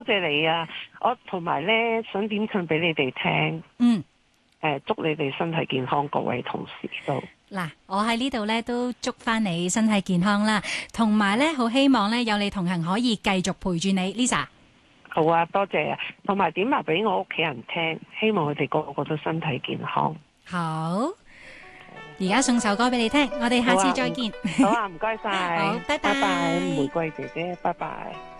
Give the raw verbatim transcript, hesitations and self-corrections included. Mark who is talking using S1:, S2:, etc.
S1: 謝你啊！我同埋咧想點唱俾你哋聽。
S2: 嗯。
S1: 誒，祝你哋身體健康，各位同事都。
S2: 嗱，我喺呢度咧都祝翻你身體健康啦，同埋咧好希望咧有你同行可以繼續陪住你 Lisa。
S1: 好啊，多謝啊，同埋點埋俾我屋企人聽，希望佢哋個個都身體健康。
S2: 好，而家送首歌俾你聽，我哋下次再見。
S1: 好啊，唔該晒。
S2: 好，拜拜。
S1: 拜拜，玫瑰姐姐，拜拜。